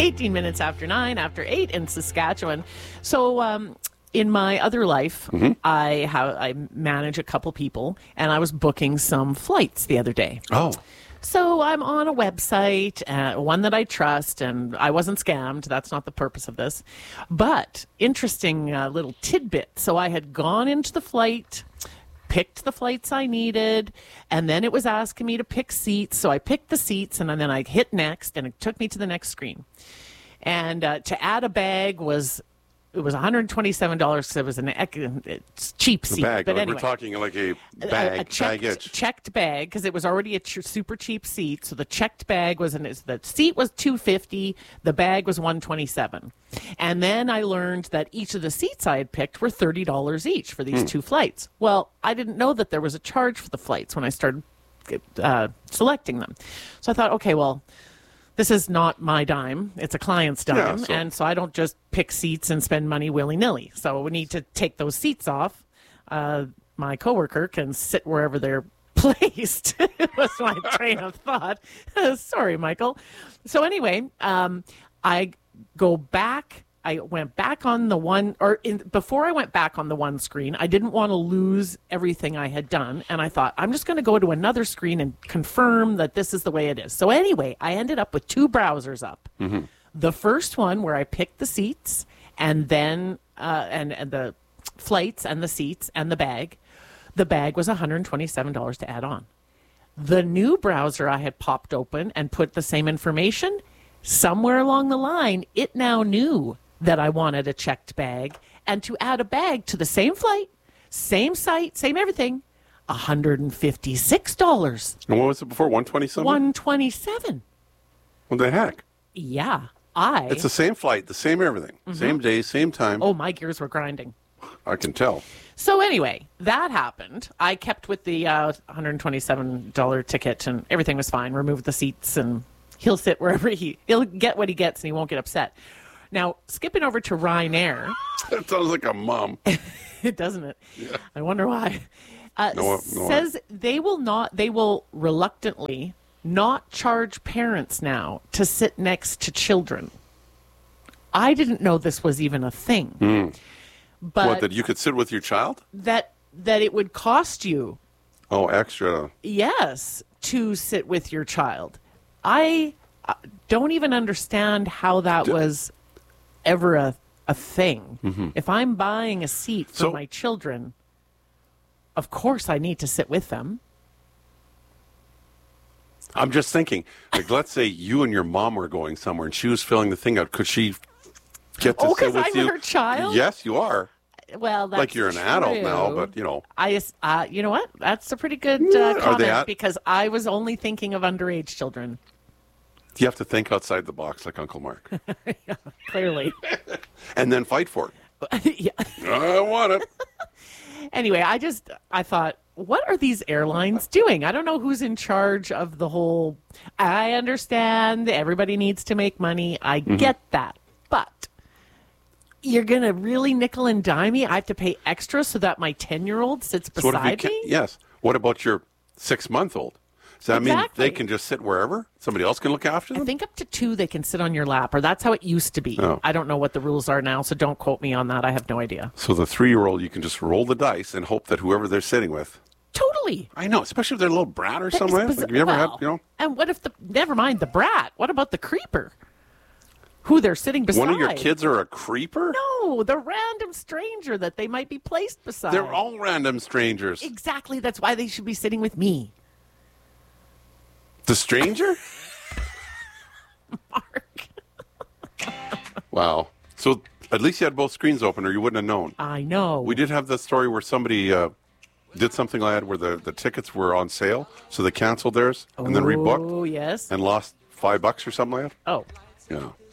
18 minutes after 9, after 8 in Saskatchewan. So, in my other life, I manage a couple people, and I was booking some flights the other day. Oh. So I'm on a website, one that I trust, and I wasn't scammed. That's not the purpose of this. But interesting little tidbit. So I had gone into the flight, picked the flights I needed, and then it was asking me to pick seats. So I picked the seats, and then I hit next, and it took me to the next screen. And to add a bag was $127 because it was it's cheap seat. Bag. But anyway, we're talking like a bag, a checked bag because it was already a super cheap seat. So the checked bag the seat was $250, the bag was $127, and then I learned that each of the seats I had picked were $30 each for these two flights. Well, I didn't know that there was a charge for the flights when I started selecting them. So I thought, okay, well, this is not my dime. It's a client's dime. Yeah, and so I don't just pick seats and spend money willy-nilly. So we need to take those seats off. My coworker can sit wherever they're placed. was my train of thought. Sorry, Michael. So anyway, I go back. I went back on the one, before I went back on the one screen, I didn't want to lose everything I had done. And I thought, I'm just going to go to another screen and confirm that this is the way it is. So anyway, I ended up with two browsers up. Mm-hmm. The first one where I picked the seats and then, and the flights and the seats and the bag. The bag was $127 to add on. The new browser I had popped open and put the same information, somewhere along the line, it now knew that I wanted a checked bag, and to add a bag to the same flight, same site, same everything, $156. And what was it before? 120 $127. What the heck? Yeah, It's the same flight, the same everything, same day, same time. Oh, my gears were grinding. I can tell. So anyway, that happened. I kept with the $127 ticket, and everything was fine. Removed the seats, and he'll sit wherever he'll get what he gets, and he won't get upset. Now, skipping over to Ryanair. That sounds like a mom. It doesn't it? Yeah. I wonder why. No, says they will reluctantly not charge parents now to sit next to children. I didn't know this was even a thing. But what, that you could sit with your child? That it would cost you. Oh, extra. Yes, to sit with your child. I don't even understand how that was ever a thing. Mm-hmm. If I'm buying a seat for my children, of course I need to sit with them. I'm just thinking, like, let's say you and your mom were going somewhere and she was filling the thing out. Could she get to sit with you? because I'm her child? Yes, you are. Well, that's like you're an adult now, but, you know. You know what? That's a pretty good comment because I was only thinking of underage children. You have to think outside the box like Uncle Mark. Yeah, clearly. And then fight for it. Yeah. I want it. Anyway, I thought, what are these airlines doing? I don't know who's in charge of the whole. I understand that everybody needs to make money. I get that. But you're going to really nickel and dime me? I have to pay extra so that my 10-year-old sits beside me? Yes. What about your 6-month-old? Does that mean they can just sit wherever? Somebody else can look after them? I think up to 2 they can sit on your lap, or that's how it used to be. Oh. I don't know what the rules are now, so don't quote me on that. I have no idea. So the 3-year-old, you can just roll the dice and hope that whoever they're sitting with. Totally. I know, especially if they're a little brat or something. Like, have you ever had, you know? And what if never mind the brat, what about the creeper? Who they're sitting beside? One of your kids are a creeper? No, the random stranger that they might be placed beside. They're all random strangers. Exactly. That's why they should be sitting with me. The stranger? Mark. Wow. So at least you had both screens open or you wouldn't have known. I know. We did have the story where somebody did something like that where the tickets were on sale, so they canceled theirs and then rebooked. Oh, yes. And lost $5 or something like that. Oh. Yeah.